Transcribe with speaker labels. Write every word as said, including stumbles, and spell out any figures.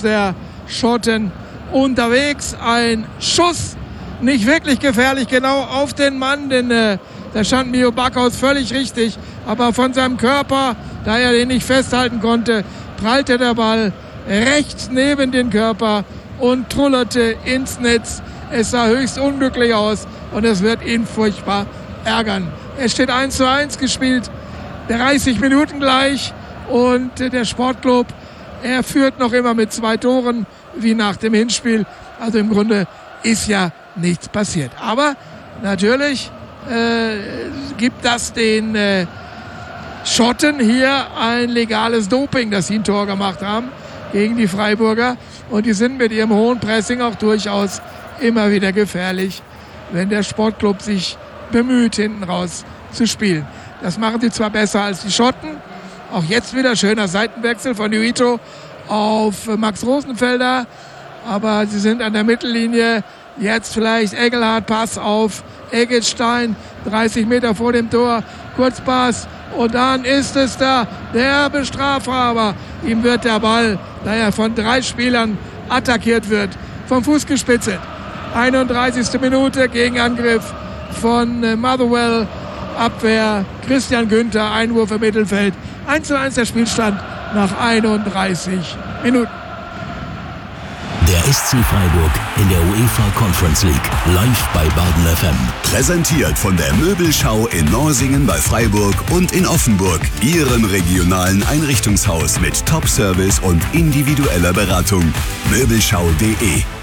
Speaker 1: der Schotten unterwegs. Ein Schuss, nicht wirklich gefährlich, genau auf den Mann, denn äh, da stand Mio Backhaus völlig richtig. Aber von seinem Körper, da er den nicht festhalten konnte, prallte der Ball rechts neben den Körper und trullerte ins Netz. Es sah höchst unglücklich aus und es wird ihn furchtbar ärgern. Es steht eins zu eins gespielt, dreißig Minuten gleich und der Sportclub, er führt noch immer mit zwei Toren wie nach dem Hinspiel. Also im Grunde ist ja nichts passiert. Aber natürlich äh, gibt das den äh, Schotten hier ein legales Doping, dass sie ein Tor gemacht haben gegen die Freiburger. Und die sind mit ihrem hohen Pressing auch durchaus immer wieder gefährlich, wenn der Sportclub sich bemüht, hinten raus zu spielen. Das machen sie zwar besser als die Schotten. Auch jetzt wieder schöner Seitenwechsel von Juito auf Max Rosenfelder. Aber sie sind an der Mittellinie. Jetzt vielleicht Engelhardt, Pass auf Eggestein, dreißig Meter vor dem Tor. Kurzpass. Und dann ist es da der Bestrafhaber. Ihm wird der Ball, da er von drei Spielern attackiert wird, vom Fuß gespitzelt. einunddreißigste Minute, Gegenangriff von Motherwell. Abwehr Christian Günther, Einwurf im Mittelfeld. eins zu eins der Spielstand nach einunddreißig Minuten.
Speaker 2: Der S C Freiburg in der UEFA Conference League, live bei Baden F M.
Speaker 3: Präsentiert von der Möbelschau in Norsingen bei Freiburg und in Offenburg. Ihrem regionalen Einrichtungshaus mit Top-Service und individueller Beratung. Möbelschau punkt de